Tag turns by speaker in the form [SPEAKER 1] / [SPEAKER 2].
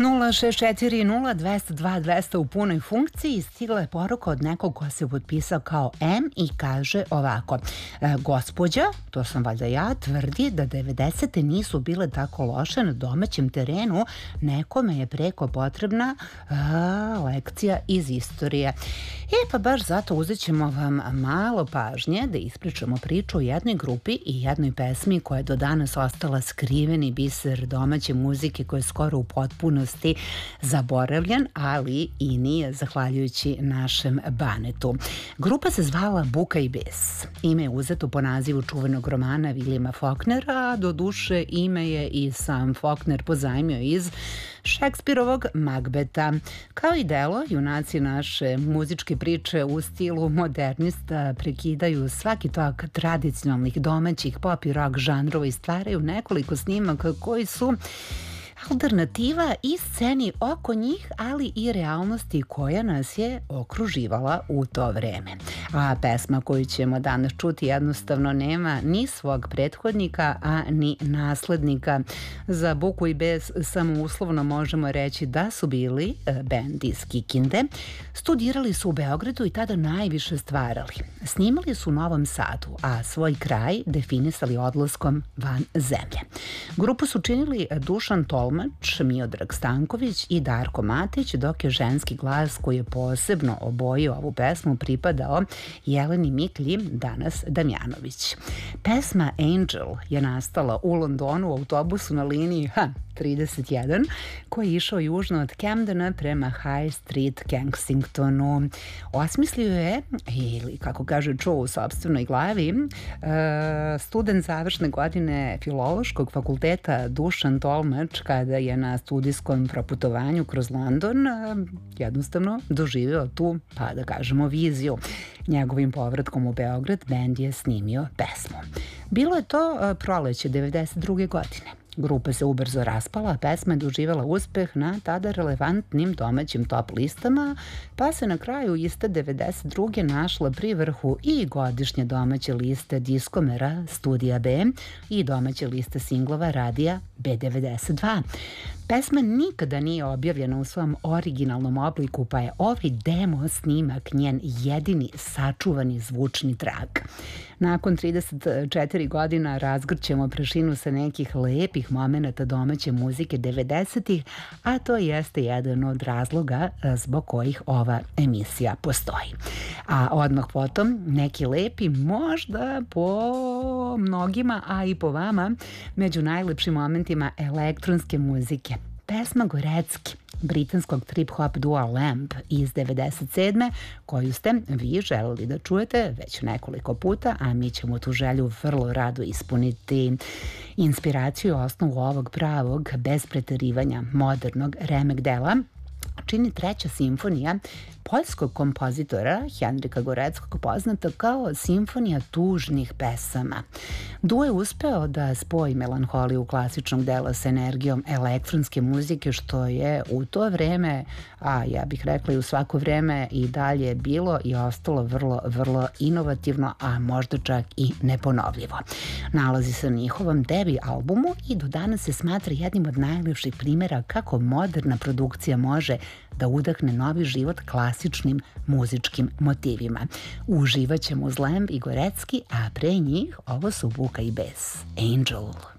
[SPEAKER 1] 064020200 u punoj funkciji. Stigla je poruka od nekog ko se potpisao kao M i kaže ovako: gospođa, to sam valjda ja, tvrdi da 90. nisu bile tako loše na domaćem terenu, nekome je preko potrebna lekcija iz istorije. Pa baš zato uzet ćemo vam malo pažnje da ispričamo priču o jednoj grupi i jednoj pesmi koja je do danas ostala skriveni biser domaće muzike koja je skoro u potpunosti zaboravljen, ali i nije zahvaljujući našem Banetu. Grupa se zvala Buka i Bes. Ime je uzeto po nazivu čuvenog romana Vilijama Faulknera, a do duše ime je i sam Faulkner pozajmio iz Šekspirovog Magbeta. Kao i delo, junaci naše muzičke priče u stilu modernista prekidaju svaki tok tradicionalnih domaćih pop i rock žanrova i stvaraju nekoliko snimaka koji su alternativa i sceni oko njih, ali i realnosti koja nas je okruživala u to vreme. A pesma koju ćemo danas čuti jednostavno nema ni svog prethodnika, a ni naslednika. Za Buku i Bes samo uslovno možemo reći da su bili bend iz Kikinde. Studirali su u Beogradu i tada najviše stvarali. Snimali su u Novom Sadu, a svoj kraj definisali odlaskom van zemlje. Grupu su činili Dušan Tolmač, Miodrag Stanković i Darko Matić, dok je ženski glas koji je posebno obojio ovu pesmu pripadao Jeleni Miklji, danas Damjanović. Pesma Angel je nastala u Londonu u autobusu na liniji 31 koji je išao južno od Camdena prema High Street Kensingtonu. Osmislio je, ili kako kaže čuo u sopstvenoj glavi, student završne godine Filološkog fakulteta Dušan Tolmač, kada je na studijskom proputovanju kroz London jednostavno doživio tu, pa da kažemo, viziju. Njegovim povratkom u Beograd bend je snimio pesmu. Bilo je to proleće 92. godine. Grupa se ubrzo raspala, a pesma je doživjela uspeh na tada relevantnim domaćim top listama, pa se na kraju iste 92. našla pri vrhu i godišnje domaće liste Diskomera Studija B i domaće liste singlova radija B92. Pesma nikada nije objavljena u svom originalnom obliku, pa je ovaj demo snimak njen jedini sačuvani zvučni trag. Nakon 34 godina razgrćemo prašinu sa nekih lepih momenata domaće muzike 90-ih, a to jeste jedan od razloga zbog kojih ova emisija postoji. A odmah potom neki lepi, možda po mnogima, a i po vama, među najlepšim momentima elektronske muzike. Pesma Gorecki, britanskog trip-hop dua Lamb iz 97. koju ste vi želeli da čujete već nekoliko puta, a mi ćemo tu želju vrlo rado ispuniti. Inspiraciju i osnovu ovog pravog, bez preterivanja, modernog remek dela čini treća simfonija poljskog kompozitora Henrika Goreckog, poznata kao Simfonija tužnih pesama. Duo je uspeo da spoji melanholiju klasičnog dela sa energijom elektronske muzike, što je u to vreme, a ja bih rekla i u svako vreme i dalje bilo i ostalo vrlo, vrlo inovativno, a možda čak i neponovljivo. Nalazi se na njihovom debi albumu i do danas se smatra jednim od najlepših primjera kako moderna produkcija može da udahne novi život klasičnim muzičkim motivima. Uživat ćemo uz Lamb i Gorecki, a pre njih ovo su Buka i Bes. Angel.